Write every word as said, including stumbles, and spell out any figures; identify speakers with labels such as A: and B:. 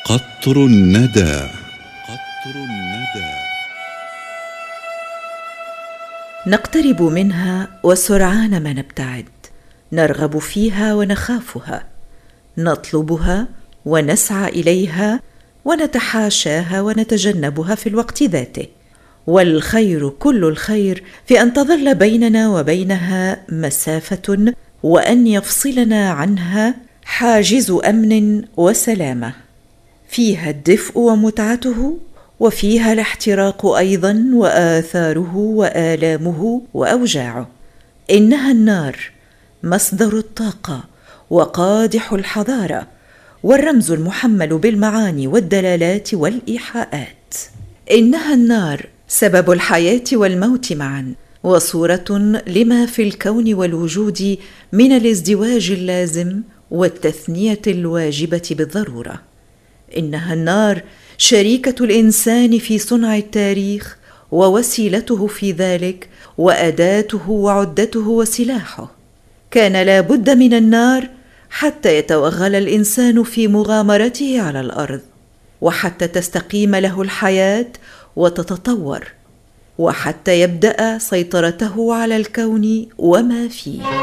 A: قطر الندى. قطر الندى.
B: نقترب منها وسرعان ما نبتعد، نرغب فيها ونخافها، نطلبها ونسعى إليها، ونتحاشاها ونتجنبها في الوقت ذاته. والخير كل الخير في أن تظل بيننا وبينها مسافة، وأن يفصلنا عنها حاجز أمن وسلامة، فيها الدفء ومتعته، وفيها الاحتراق أيضا وآثاره وآلامه وأوجاعه. إنها النار، مصدر الطاقة وقادح الحضارة، والرمز المحمل بالمعاني والدلالات والإيحاءات. إنها النار، سبب الحياة والموت معا، وصورة لما في الكون والوجود من الازدواج اللازم والتثنية الواجبة بالضرورة. إنها النار، شريكة الإنسان في صنع التاريخ ووسيلته في ذلك، وأداته وعدته وسلاحه. كان لا بد من النار حتى يتوغل الإنسان في مغامرته على الأرض، وحتى تستقيم له الحياة وتتطور، وحتى يبدأ سيطرته على الكون وما فيه.